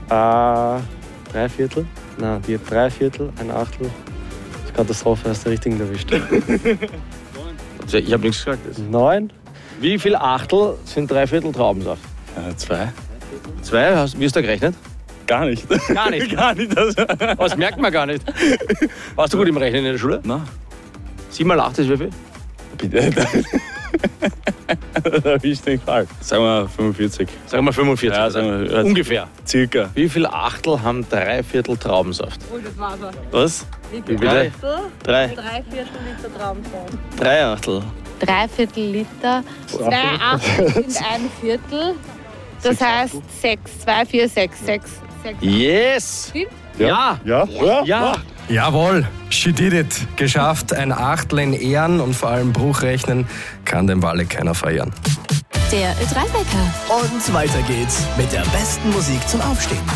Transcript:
Drei Viertel. Nein, die hat 3 Viertel, ein Achtel. Das ist Katastrophe, hast du den richtigen erwischt. Ich habe nichts gesagt. 9. Wie viel Achtel sind 3 Viertel Traubensaft? 2. 2? Wie hast du gerechnet? Gar nicht. Gar nicht? Gar nicht. Das merkt man gar nicht. Warst du gut im Rechnen in der Schule? Nein. 7 mal 8 ist wie viel? Bitte. Da erwischt den Fall. Sagen wir 45. Sagen wir 45. Ja, sagen wir. Ungefähr. Circa. Wie viel Achtel haben 3 Viertel Traubensaft? Oh, das war's er. Was? Wie Wie viel bitte? Achtel? 3. 3 Viertel Liter Traubensaft. 3 Achtel. 3 Viertel Liter. 2 Achtel sind ein Viertel. Das heißt 6. 2, 4, 6. 6. Yes! Stimmt? Ja! Ja? Jawohl, she did it. Geschafft, ein Achtel in Ehren und vor allem Bruchrechnen kann dem Walle keiner verlieren. Der Ö3-Wecker. Und weiter geht's mit der besten Musik zum Aufstehen.